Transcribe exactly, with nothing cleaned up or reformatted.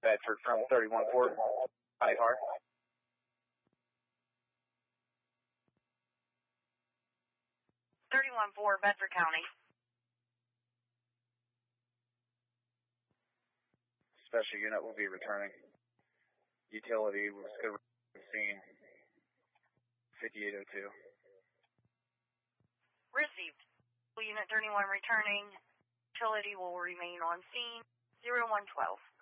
Bedford from thirty-one four. Hi, Hart. thirty-one four, Bedford County. Special unit will be returning. Utility was good scene. fifty-eight oh two. Received. Unit thirty-one returning. Utility will remain on scene. zero one twelve.